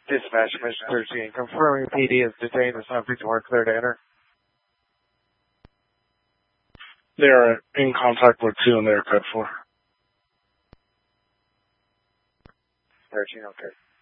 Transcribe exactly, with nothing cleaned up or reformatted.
Dispatch Mission thirteen, confirming P D is detained. The subject are clear to enter. They are in contact with two and they are code for. thirteen, okay.